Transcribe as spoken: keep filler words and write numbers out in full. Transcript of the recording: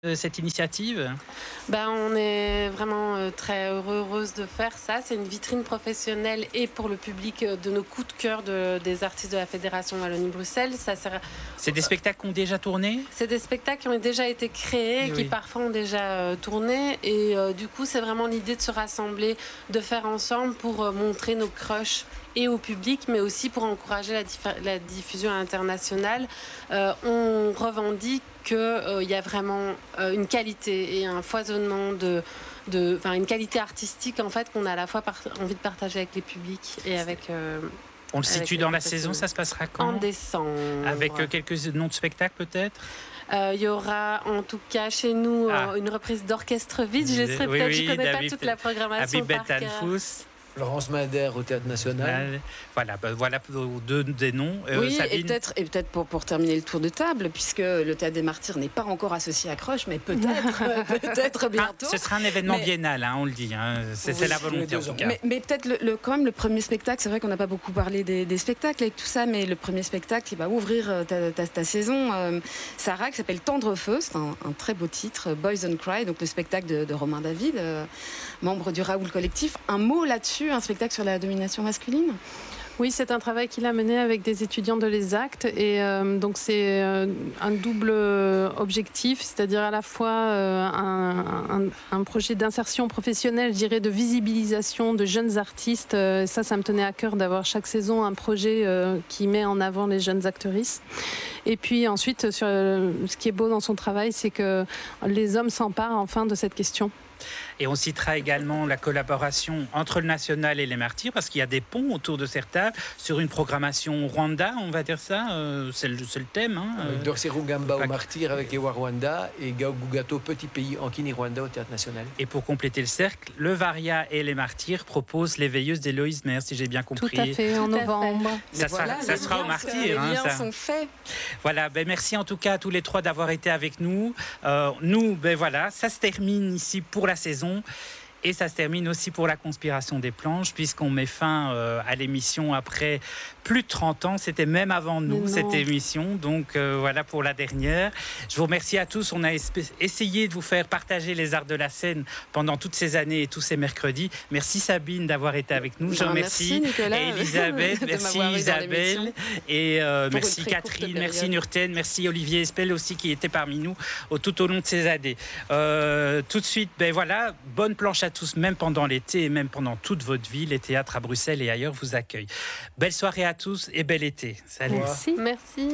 de cette initiative? Ben, on est vraiment euh, très heureux, heureuse de faire ça. C'est une vitrine professionnelle et pour le public euh, de nos coups de cœur de, des artistes de la Fédération Wallonie-Bruxelles. Ça sert... C'est des spectacles qui ont déjà tourné? C'est des spectacles qui ont déjà été créés, Oui. qui parfois ont déjà euh, tourné. Et euh, du coup, c'est vraiment l'idée de se rassembler, de faire ensemble pour euh, montrer nos crushs et au public, mais aussi pour encourager la, diff- la diffusion internationale. Euh, on revendique qu'il euh, y a vraiment euh, une qualité et un foisonnement de, de, enfin une qualité artistique en fait qu'on a à la fois par- envie de partager avec les publics et avec. Euh, On le situe dans la saison, ça se passera quand? En décembre. Avec euh, quelques noms de spectacles peut-être? Il euh, y aura en tout cas chez nous ah. euh, une reprise d'Orchestre Vide. Je serai oui, peut-être, oui, je connais David, pas toute la programmation Habib par cœur. Florence Minder au Théâtre National. Voilà, ben voilà deux des noms. Euh, oui, Sabine. et peut-être, et peut-être pour, pour terminer le tour de table, puisque le Théâtre des Martyrs n'est pas encore associé à Crush, mais peut-être, peut-être bientôt. Ah, ce sera un événement mais... biennal, hein, on le dit. Hein. C'est, oui, c'est la volonté en tout cas. Mais, mais peut-être le, le, quand même le premier spectacle, c'est vrai qu'on n'a pas beaucoup parlé des, des spectacles et tout ça, mais le premier spectacle qui va ouvrir ta, ta, ta saison, euh, Sarah, qui s'appelle Tendre Feu, c'est un, un très beau titre, Boys Don't Cry, donc le spectacle de, de Romain David, euh, membre du Raoul Collectif. Un mot là-dessus, un spectacle sur la domination masculine? Oui, c'est un travail qu'il a mené avec des étudiants de l'ESACT et euh, donc c'est euh, un double objectif, c'est-à-dire à la fois euh, un, un, un projet d'insertion professionnelle, je dirais, de visibilisation de jeunes artistes. Euh, ça, ça me tenait à cœur d'avoir chaque saison un projet euh, qui met en avant les jeunes actrices. Et puis ensuite, sur, euh, ce qui est beau dans son travail, c'est que les hommes s'emparent enfin de cette question. Et on citera également la collaboration entre le National et les Martyrs, parce qu'il y a des ponts autour de cette table sur une programmation Rwanda, on va dire ça, euh, c'est, le, c'est le thème. Hein, avec Dorcé Rugamba au Martyrs, avec Ewa Rwanda, et Gaougou Gato, Petit Pays, en Kini-Rwanda au Théâtre National. Et pour compléter le cercle, le Varia et les Martyrs proposent Les Veilleuses d'Héloïse Maire, si j'ai bien compris. Tout à fait, en novembre. Ça, voilà, sera, ça sera au Martyrs. Les liens hein, ça. sont faits. Voilà, ben merci en tout cas à tous les trois d'avoir été avec nous. Euh, nous, ben voilà, ça se termine ici pour la saison. Et ça se termine aussi pour la conspiration des planches, puisqu'on met fin euh, à l'émission après plus de trente ans. C'était même avant nous, cette émission. Donc euh, voilà pour la dernière. Je vous remercie à tous. On a esp- essayé de vous faire partager les arts de la scène pendant toutes ces années et tous ces mercredis. Merci Sabine d'avoir été avec nous. Je Ben, remercie merci Nicolas, Elisabeth, merci Isabelle. Et euh, merci Catherine, merci Nurten, merci Olivier Espel aussi qui était parmi nous au, tout au long de ces années. Euh, tout de suite, ben voilà, bonne planche à tous, même pendant l'été et même pendant toute votre vie. Les théâtres à Bruxelles et ailleurs vous accueillent. Belle soirée à tous et bel été. Salut. Merci. Merci.